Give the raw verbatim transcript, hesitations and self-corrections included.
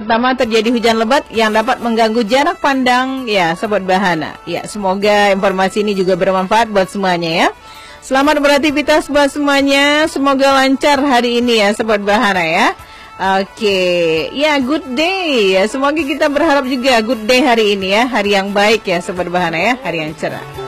terutama terjadi hujan lebat yang dapat mengganggu jarak pandang ya Sobat Bahana. Ya, semoga informasi ini juga bermanfaat buat semuanya ya. Selamat beraktivitas buat semuanya, semoga lancar hari ini ya Sobat Bahana ya. Oke, ya good day ya, semoga kita berharap juga good day hari ini ya, hari yang baik ya Sobat Bahana ya, hari yang cerah.